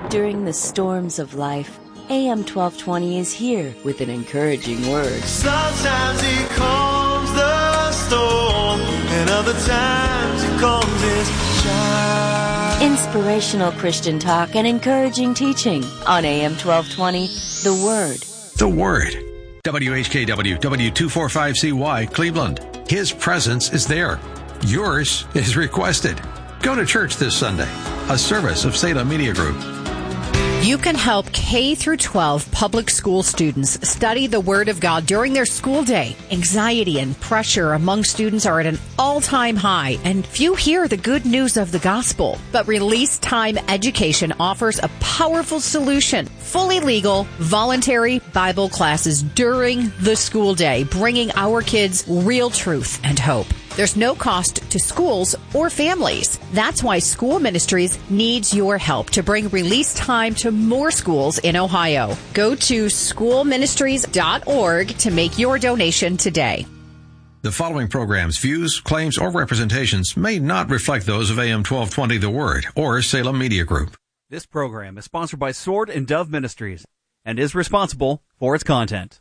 During the storms of life, AM 1220 is here with an encouraging word. Sometimes He calms the storm, and other times He calms His child. Inspirational Christian talk and encouraging teaching on AM 1220, The Word. The Word. WHKW, W245CY, Cleveland. His presence is there. Yours is requested. Go to church this Sunday, a service of Salem Media Group. You can help K through 12 public school students study the Word of God during their school day. Anxiety and pressure among students are at an all-time high, and few hear the good news of the gospel. But Release Time Education offers a powerful solution. Fully legal, voluntary Bible classes during the school day, bringing our kids real truth and hope. There's no cost to schools or families. That's why School Ministries needs your help to bring Release Time to more schools in Ohio. Go to schoolministries.org to make your donation today. The following program's views, claims, or representations may not reflect those of AM 1220 The Word or Salem Media Group. This program is sponsored by Sword and Dove Ministries and is responsible for its content.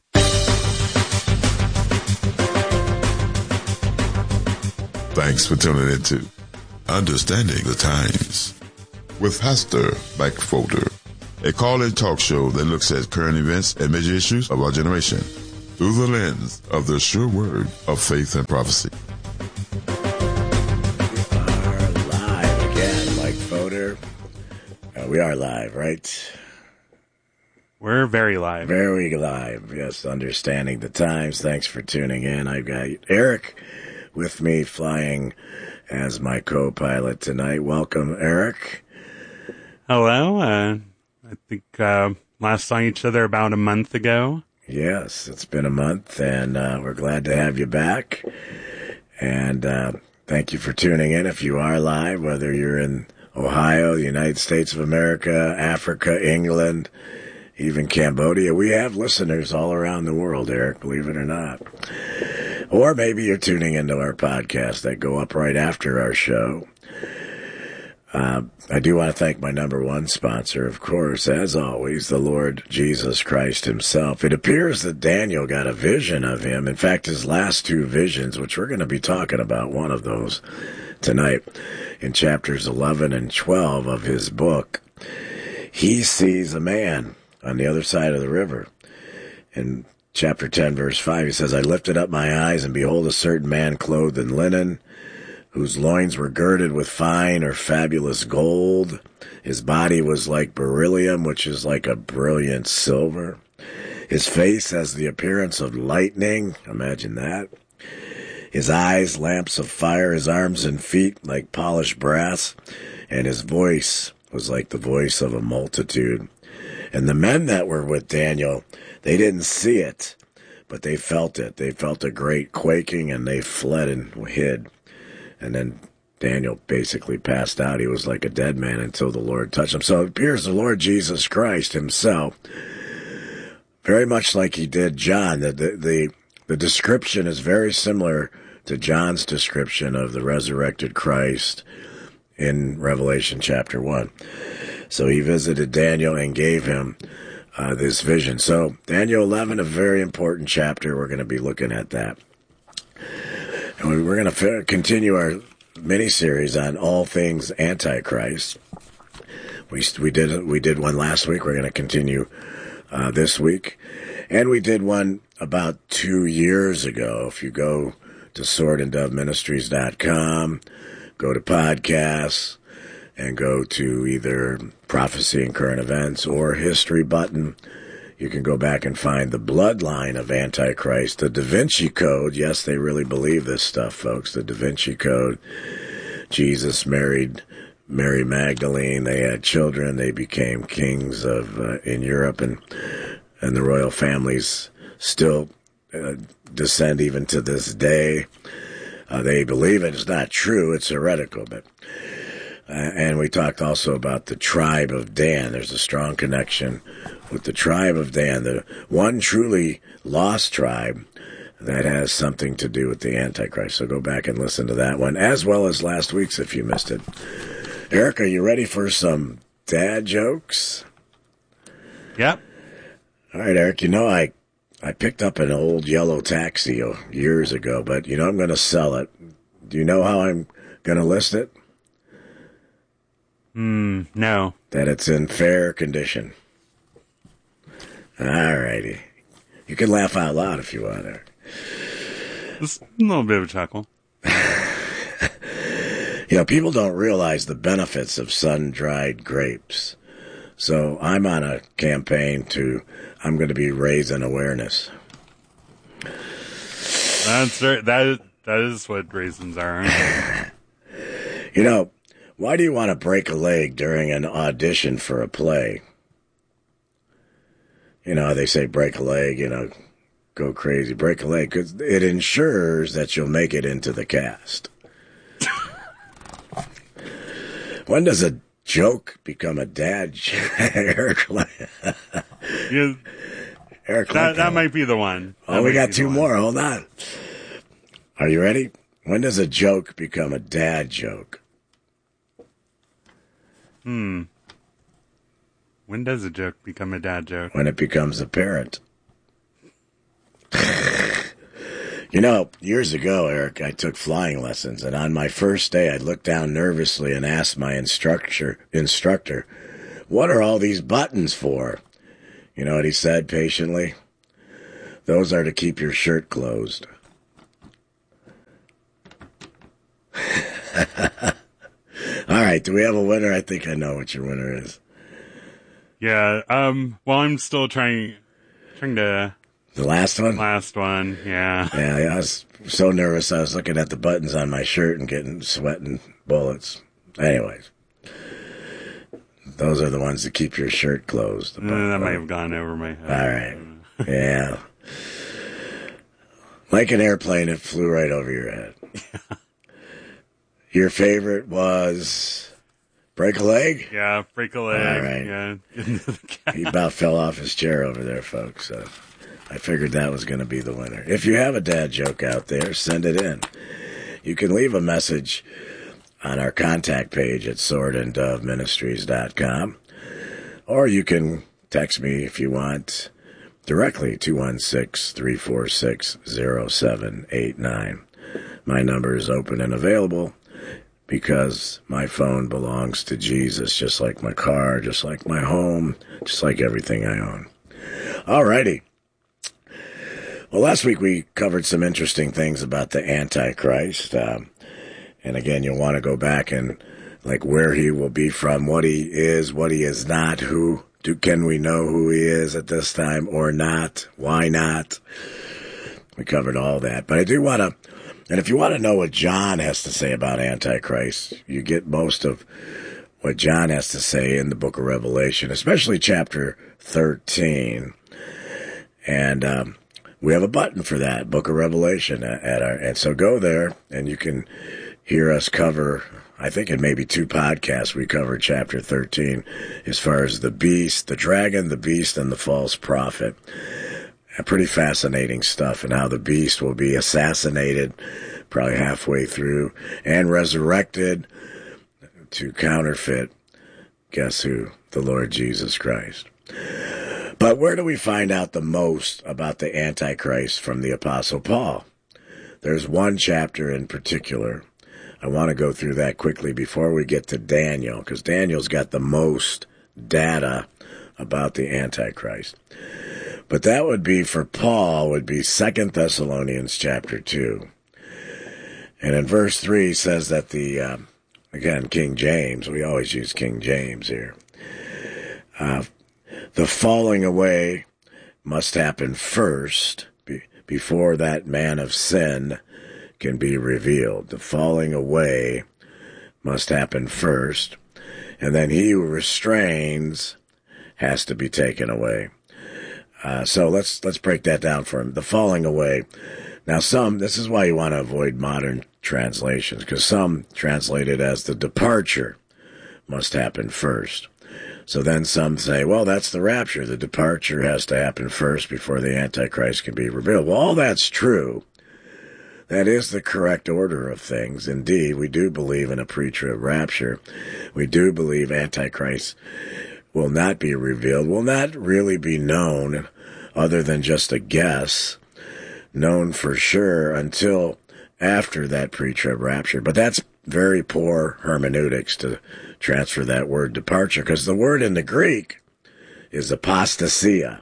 Thanks for tuning in to Understanding the Times with Pastor Mike Folder, a call-in talk show that looks at current events and major issues of our generation through the lens of the sure word of faith and prophecy. We are live again, Mike Folder. We are live, right? We're very live. Very live, yes. Understanding the Times. Thanks for tuning in. I've got Eric with me flying as my co-pilot tonight. Welcome, Eric. Hello. I think last saw each other about a month ago. Yes, it's been a month, and we're glad to have you back. And thank you for tuning in if you are live, whether you're in Ohio, the United States of America, Africa, England, even Cambodia. We have listeners all around the world, Eric, believe it or not. Or maybe you're tuning into our podcast that go up right after our show. I do want to thank my number one sponsor, of course, as always, the Lord Jesus Christ himself. It appears that Daniel got a vision of him. In fact, his last two visions, which we're going to be talking about one of those tonight in chapters 11 and 12 of his book. He sees a man on the other side of the river. In chapter 10, verse 5, he says, I lifted up my eyes, and behold, a certain man clothed in linen, whose loins were girded with fine or fabulous gold. His body was like beryllium, which is like a brilliant silver. His face has the appearance of lightning. Imagine that. His eyes, lamps of fire, his arms and feet like polished brass, and his voice was like the voice of a multitude. And the men that were with Daniel, they didn't see it, but they felt it. They felt a great quaking, and they fled and hid. And then Daniel basically passed out. He was like a dead man until the Lord touched him. So it appears the Lord Jesus Christ himself, very much like he did John, the description is very similar to John's description of the resurrected Christ in Revelation chapter 1. So he visited Daniel and gave him this vision. So Daniel 11, a very important chapter. We're going to be looking at that. And we're going to continue our mini-series on all things Antichrist. We did one last week. We're going to continue this week. And we did one about 2 years ago. If you go to swordanddoveministries.com, go to podcasts, and go to either Prophecy and Current Events or History button, you can go back and find the bloodline of Antichrist, the Da Vinci Code. Yes, they really believe this stuff, folks. The Da Vinci Code. Jesus married Mary Magdalene. They had children. They became kings of in Europe, and the royal families still descend even to this day. They believe it. It's not true. It's heretical, but. And we talked also about the tribe of Dan. There's a strong connection with the tribe of Dan, the one truly lost tribe that has something to do with the Antichrist. So go back and listen to that one, as well as last week's if you missed it. Eric, are you ready for some dad jokes. Yep. All right, Eric, I picked up an old yellow taxi years ago, but, I'm going to sell it. Do you know how I'm going to list it? No. That it's in fair condition. All righty. You can laugh out loud if you want, Eric. Just a little bit of a chuckle. People don't realize the benefits of sun-dried grapes. So I'm on a campaign I'm going to be raising awareness. That's right. That is what raisins are. Why do you want to break a leg during an audition for a play? They say break a leg, go crazy, break a leg, because it ensures that you'll make it into the cast. When does a joke become a dad joke? Eric, Eric, that might be the one. Oh, we got two more. Hold on. Are you ready? When does a joke become a dad joke? When does a joke become a dad joke? When it becomes apparent. Years ago, Eric, I took flying lessons, and on my first day, I looked down nervously and asked my instructor, what are all these buttons for? You know what he said patiently? Those are to keep your shirt closed. All right, do we have a winner? I think I know what your winner is. Yeah, well, I'm still trying to... The last one? Last one, yeah. Yeah, I was so nervous I was looking at the buttons on my shirt and getting sweating bullets. Anyways, those are the ones that keep your shirt closed. That might have gone over my head. All right, yeah. Like an airplane, it flew right over your head. Your favorite was break a leg? Yeah, break a leg. All right. Yeah. He about fell off his chair over there, folks. So I figured that was going to be the winner. If you have a dad joke out there, send it in. You can leave a message on our contact page at swordanddoveministries.com, or you can text me if you want directly, 216-346-0789. My number is open and available because my phone belongs to Jesus, just like my car, just like my home, just like everything I own. All righty. Well, last week we covered some interesting things about the Antichrist. And again, you'll want to go back and like where he will be from, what he is not, can we know who he is at this time or not? Why not? We covered all that. But I do want to, and if you want to know what John has to say about Antichrist, you get most of what John has to say in the book of Revelation, especially chapter 13. And we have a button for that, book of Revelation, and so go there, and you can hear us cover, I think in maybe 2 podcasts, we covered chapter 13 as far as the beast, the dragon, the beast, and the false prophet. Pretty fascinating stuff, and how the beast will be assassinated probably halfway through and resurrected to counterfeit, guess who? The Lord Jesus Christ. But where do we find out the most about the Antichrist from the Apostle Paul? There's one chapter in particular. I want to go through that quickly before we get to Daniel, because Daniel's got the most data about the Antichrist. But that would be, for Paul, would be 2 Thessalonians chapter 2. And in verse 3 says that again, King James, we always use King James here. The falling away must happen first before that man of sin can be revealed. The falling away must happen first, and then he who restrains has to be taken away. So let's break that down for him. The falling away. Now this is why you want to avoid modern translations, because some translate it as the departure must happen first. So then some say, well, that's the rapture. The departure has to happen first before the Antichrist can be revealed. Well, all that's true. That is the correct order of things. Indeed, we do believe in a pre-trib rapture. We do believe Antichrist will not be revealed, will not really be known other than just a guess, known for sure until after that pre-trib rapture. But that's very poor hermeneutics to transfer that word departure, because the word in the Greek is apostasia.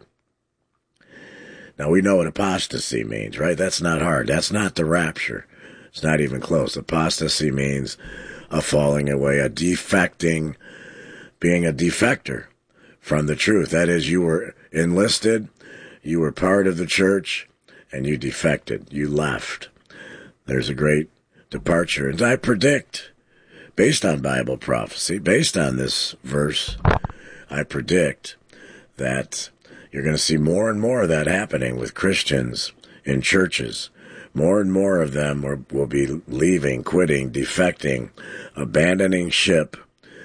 Now, we know what apostasy means, right? That's not hard. That's not the rapture. It's not even close. Apostasy means a falling away, a defecting, being a defector from the truth. That is, you were enlisted, you were part of the church, and you defected. You left. There's a great departure. And I predict, based on Bible prophecy, based on this verse, I predict that you're going to see more and more of that happening with Christians in churches. More and more of them will be leaving, quitting, defecting, abandoning ship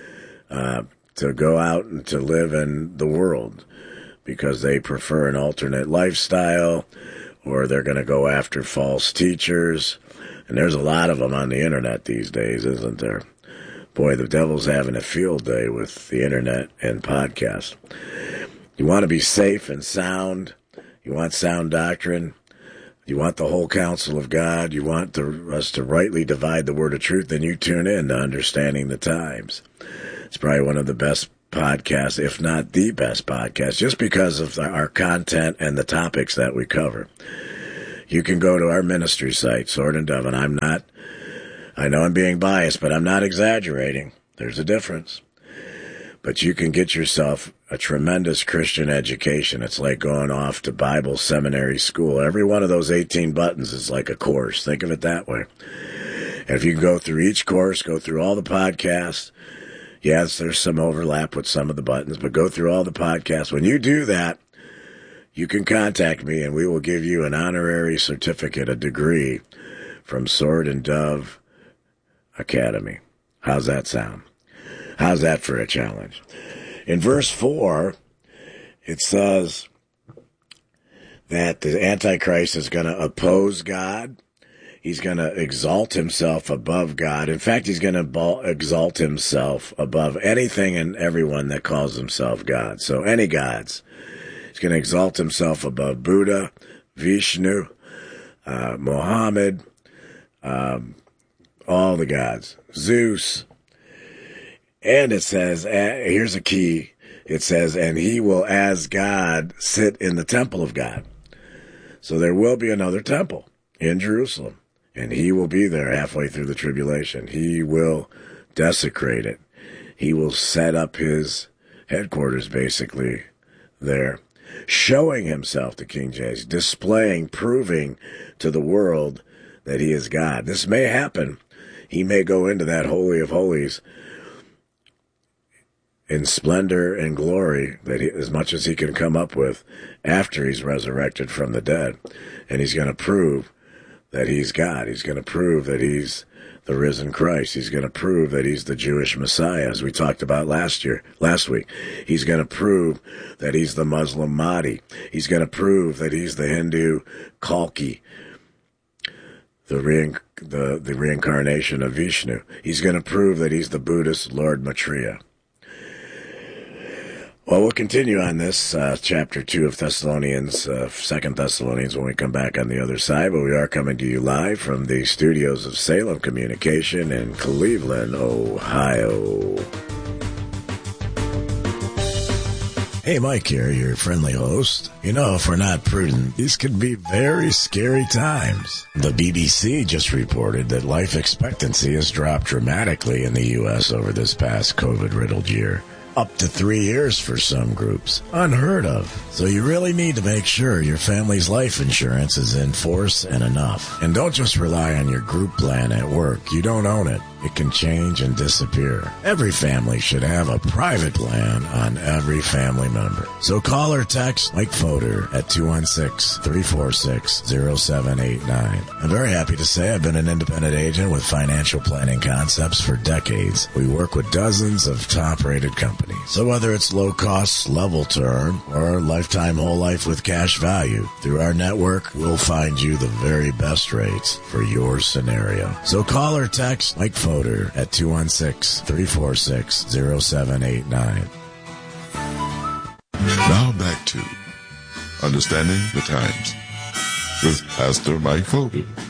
to go out and to live in the world because they prefer an alternate lifestyle, or they're going to go after false teachers. And there's a lot of them on the internet these days, isn't there? Boy, the devil's having a field day with the internet and podcasts. You want to be safe and sound. You want sound doctrine. You want the whole counsel of God. You want us to rightly divide the word of truth. Then you tune in to Understanding the Times. It's probably one of the best podcasts, if not the best podcast, just because of our content and the topics that we cover. You can go to our ministry site, Sword and Dove, and I know I'm being biased, but I'm not exaggerating. There's a difference. But you can get yourself a tremendous Christian education. It's like going off to Bible seminary school. Every one of those 18 buttons is like a course. Think of it that way. And if you can go through each course, go through all the podcasts, yes, there's some overlap with some of the buttons, but go through all the podcasts. When you do that, you can contact me and we will give you an honorary certificate, a degree from Sword and Dove Academy. How's that sound? How's that for a challenge? In verse 4, it says that the Antichrist is going to oppose God. He's going to exalt himself above God. In fact, he's going to exalt himself above anything and everyone that calls himself God. So any gods. He's going to exalt himself above Buddha, Vishnu, Muhammad, all the gods, Zeus. And it says, here's a key, it says, and he will, as God, sit in the temple of God. So there will be another temple in Jerusalem, and he will be there halfway through the tribulation. He will desecrate it. He will set up his headquarters, basically, there, showing himself to King James, displaying, proving to the world that he is God. This may happen. He may go into that Holy of Holies in splendor and glory, that as much as he can come up with after he's resurrected from the dead. And he's going to prove that he's God. He's going to prove that he's the risen Christ. He's going to prove that he's the Jewish Messiah, as we talked about last week. He's going to prove that he's the Muslim Mahdi. He's going to prove that he's the Hindu Kalki, the reincarnation of Vishnu. He's going to prove that he's the Buddhist Lord Maitreya. Well, we'll continue on this, chapter 2 of Thessalonians, 2 Thessalonians, when we come back on the other side. But we are coming to you live from the studios of Salem Communication in Cleveland, Ohio. Hey, Mike here, your friendly host. You know, if we're not prudent, these could be very scary times. The BBC just reported that life expectancy has dropped dramatically in the U.S. over this past COVID-riddled year. Up to 3 years for some groups. Unheard of. So you really need to make sure your family's life insurance is in force and enough. And don't just rely on your group plan at work. You don't own it. It can change and disappear. Every family should have a private plan on every family member. So call or text Mike Fodor at 216-346-0789. I'm very happy to say I've been an independent agent with financial planning concepts for decades. We work with dozens of top-rated companies. company. So whether it's low cost, level term, or lifetime whole life with cash value, through our network, we'll find you the very best rates for your scenario. So call or text Mike Fodor at 216-346-0789. Now back to Understanding the Times with Pastor Mike Fodor.